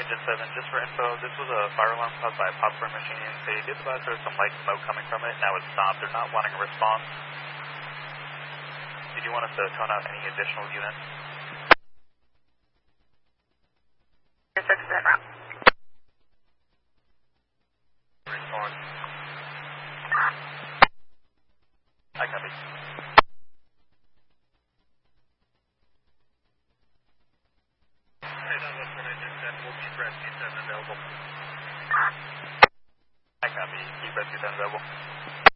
Engine 7, just for info, this was a fire alarm caused by a popcorn machine. They did advise there was some light smoke coming from it. Now it's stopped. They're not wanting a response. Did you want us to tone out any additional units? Yes, that's that route. Response. I copy. Hey, Douglas, for Engine 7, we'll keep rescue 7 available. I copy. Keep rescue 7 available.